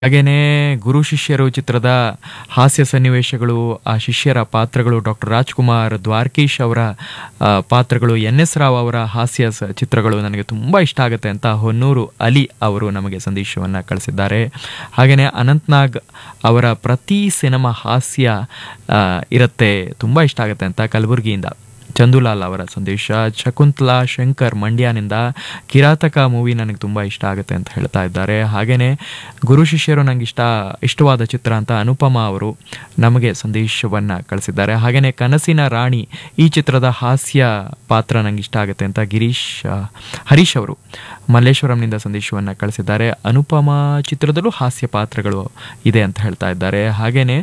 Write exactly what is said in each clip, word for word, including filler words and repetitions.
ಹಾಗೇನೇ ಗುರು ಶಿಷ್ಯರು ಚಿತ್ರದ ಹಾಸ್ಯ ಸನ್ನಿವೇಶಗಳು, ಆ ಶಿಷ್ಯರ ಪಾತ್ರಗಳು, ಡಾಕ್ಟರ್ ರಾಜ್ಕುಮಾರ್, ದ್ವಾರಕೀಶ್ ಅವರ ಆ, ಪಾತ್ರಗಳು, ಎನ್ ಎಸ್ ರಾವ್ ಅವರ ಹಾಸ್ಯ ಸ- ಚಿತ್ರಗಳು ನನಗೆ ತುಂಬ ಇಷ್ಟ ಆಗುತ್ತೆ ಅಂತ ಹೊನ್ನೂರು ಅಲಿ ಅವರು ನಮಗೆ ಸಂದೇಶವನ್ನು ಕಳಿಸಿದ್ದಾರೆ. ಹಾಗೆಯೇ ಅನಂತ್ನಾಗ್ ಅವರ ಪ್ರತಿ ಸಿನಿಮಾ ಹಾಸ್ಯ ಆ, ಇರುತ್ತೆ, ತುಂಬ ಇಷ್ಟ ಆಗುತ್ತೆ ಅಂತ ಕಲಬುರಗಿಯಿಂದ ಚಂದುಲಾಲ್ ಅವರ ಸಂದೇಶ. ಶಕುಂತಲಾ ಶಂಕರ್ ಮಂಡ್ಯನಿಂದ ಕಿರಾತಕ ಮೂವಿ ನನಗೆ ತುಂಬ ಇಷ್ಟ ಆಗುತ್ತೆ ಅಂತ ಹೇಳ್ತಾ ಇದ್ದಾರೆ. ಹಾಗೆಯೇ ಗುರು ಶಿಷ್ಯರು ನನಗೆ ಇಷ್ಟ ಇಷ್ಟವಾದ ಚಿತ್ರ ಅಂತ ಅನುಪಮ ಅವರು ನಮಗೆ ಸಂದೇಶವನ್ನು ಕಳಿಸಿದ್ದಾರೆ. ಹಾಗೆಯೇ ಕನಸಿನ ರಾಣಿ ಈ ಚಿತ್ರದ ಹಾಸ್ಯ ಪಾತ್ರ ನನಗೆ ಇಷ್ಟ ಆಗುತ್ತೆ ಅಂತ ಗಿರೀಶ್ ಆ, ಹರೀಶ್ ಅವರು ಮಲ್ಲೇಶ್ವರಂನಿಂದ ಸಂದೇಶವನ್ನು ಕಳಿಸಿದ್ದಾರೆ. ಅನುಪಮ ಚಿತ್ರದಲ್ಲೂ ಹಾಸ್ಯ ಪಾತ್ರಗಳು ಇದೆ ಅಂತ ಹೇಳ್ತಾ ಇದ್ದಾರೆ. ಹಾಗೆಯೇ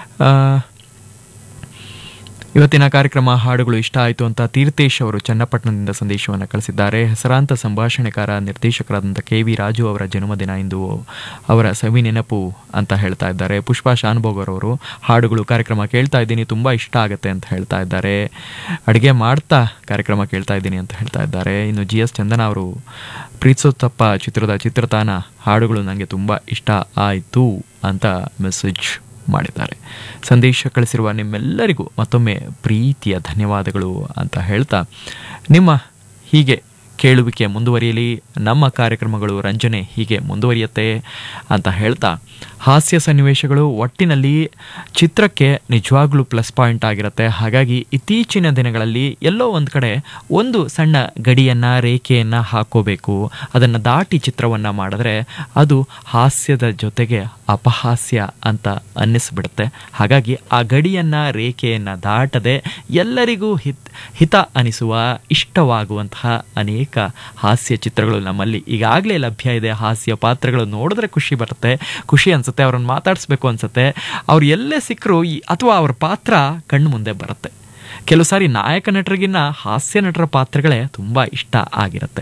ಇವತ್ತಿನ ಕಾರ್ಯಕ್ರಮ ಹಾಡುಗಳು ಇಷ್ಟ ಆಯಿತು ಅಂತ ತೀರ್ಥೇಶ್ ಅವರು ಚನ್ನಪಟ್ಟಣದಿಂದ ಸಂದೇಶವನ್ನು ಕಳಿಸಿದ್ದಾರೆ. ಹೆಸರಾಂತ ಸಂಭಾಷಣೆಕಾರ ನಿರ್ದೇಶಕರಾದಂಥ ಕೆ ವಿ ರಾಜು ಅವರ ಜನ್ಮದಿನ ಇಂದು, ಅವರ ಸವಿ ನೆನಪು ಅಂತ ಹೇಳ್ತಾ ಇದ್ದಾರೆ. ಪುಷ್ಪಾ ಶಾನ್ಭೋಗರ್ ಅವರು ಹಾಡುಗಳು ಕಾರ್ಯಕ್ರಮ ಕೇಳ್ತಾ ಇದ್ದೀನಿ, ತುಂಬ ಇಷ್ಟ ಆಗುತ್ತೆ ಅಂತ ಹೇಳ್ತಾ ಇದ್ದಾರೆ. ಅಡುಗೆ ಮಾಡ್ತಾ ಕಾರ್ಯಕ್ರಮ ಕೇಳ್ತಾ ಇದ್ದೀನಿ ಅಂತ ಹೇಳ್ತಾ ಇದ್ದಾರೆ. ಇನ್ನು ಜಿ ಎಸ್ ಚಂದನ ಅವರು ಪ್ರೀತ್ಸೋತ್ತಪ್ಪ ಚಿತ್ರದ ಚಿತ್ರತಾನ ಹಾಡುಗಳು ನನಗೆ ತುಂಬ ಇಷ್ಟ ಆಯಿತು ಅಂತ ಮೆಸೇಜ್ ಮಾಡಿದ್ದಾರೆ. ಸಂದೇಶ ಕಳಿಸಿರುವ ನಿಮ್ಮೆಲ್ಲರಿಗೂ ಮತ್ತೊಮ್ಮೆ ಪ್ರೀತಿಯ ಧನ್ಯವಾದಗಳು ಅಂತ ಹೇಳ್ತಾ, ನಿಮ್ಮ ಹೀಗೆ ಕೇಳುವಿಕೆ ಮುಂದುವರಿಯಲಿ, ನಮ್ಮ ಕಾರ್ಯಕ್ರಮಗಳು ರಂಜನೆ ಹೀಗೆ ಮುಂದುವರಿಯುತ್ತೆ ಅಂತ ಹೇಳ್ತಾ, ಹಾಸ್ಯ ಸನ್ನಿವೇಶಗಳು ಒಟ್ಟಿನಲ್ಲಿ ಚಿತ್ರಕ್ಕೆ ನಿಜವಾಗ್ಲೂ ಪ್ಲಸ್ ಪಾಯಿಂಟ್ ಆಗಿರುತ್ತೆ. ಹಾಗಾಗಿ ಇತ್ತೀಚಿನ ದಿನಗಳಲ್ಲಿ ಎಲ್ಲೋ ಒಂದು ಕಡೆ ಒಂದು ಸಣ್ಣ ಗಡಿಯನ್ನು ರೇಖೆಯನ್ನು ಹಾಕೋಬೇಕು. ಅದನ್ನು ದಾಟಿ ಚಿತ್ರವನ್ನು ಮಾಡಿದ್ರೆ ಅದು ಹಾಸ್ಯದ ಜೊತೆಗೆ ಅಪಹಾಸ್ಯ ಅಂತ ಅನ್ನಿಸ್ಬಿಡುತ್ತೆ. ಹಾಗಾಗಿ ಆ ಗಡಿಯನ್ನು ರೇಖೆಯನ್ನು ದಾಟದೆ ಎಲ್ಲರಿಗೂ ಹಿತ್ ಹಿತ ಅನಿಸುವ ಇಷ್ಟವಾಗುವಂತಹ ಅನೇಕ ಹಾಸ್ಯ ಚಿತ್ರಗಳು ನಮ್ಮಲ್ಲಿ ಈಗಾಗಲೇ ಲಭ್ಯ ಇದೆ. ಹಾಸ್ಯ ಪಾತ್ರಗಳು ನೋಡಿದ್ರೆ ಖುಷಿ ಬರುತ್ತೆ, ಖುಷಿ ಅನಿಸುತ್ತೆ, ಅವ್ರನ್ನ ಮಾತಾಡಿಸ್ಬೇಕು ಅನಿಸುತ್ತೆ. ಅವ್ರು ಎಲ್ಲೇ ಸಿಕ್ಕರು ಅಥವಾ ಅವ್ರ ಪಾತ್ರ ಕಣ್ಣು ಮುಂದೆ ಬರುತ್ತೆ. ಕೆಲವು ಸಾರಿ ನಾಯಕ ನಟರಿಗಿನ್ನ ಹಾಸ್ಯ ನಟರ ಪಾತ್ರಗಳೇ ತುಂಬ ಇಷ್ಟ ಆಗಿರುತ್ತೆ.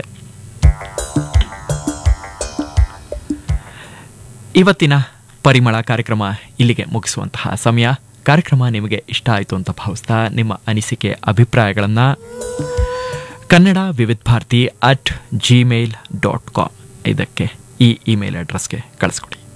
ಇವತ್ತಿನ ಪರಿಮಳ ಕಾರ್ಯಕ್ರಮ ಇಲ್ಲಿಗೆ ಮುಗಿಸುವಂತಹ ಸಮಯ. ಕಾರ್ಯಕ್ರಮ ನಿಮಗೆ ಇಷ್ಟ ಆಯಿತು ಅಂತ ಭಾವಿಸ್ತಾ ನಿಮ್ಮ ಅನಿಸಿಕೆ ಅಭಿಪ್ರಾಯಗಳನ್ನು ಕನ್ನಡ ವಿವಿಧ Bharati at Gmail dot com ಇದಕ್ಕೆ ಈ ಇಮೇಲ್ ಅಡ್ರೆಸ್ಗೆ ಕಳಿಸ್ಕೊಡಿ.